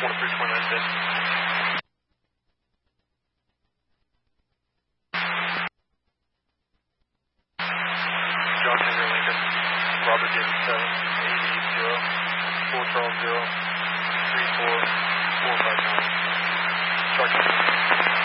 1329. John Henry Lincoln, Robert David 7, 880, 4 Charles 0, 34459. Charge.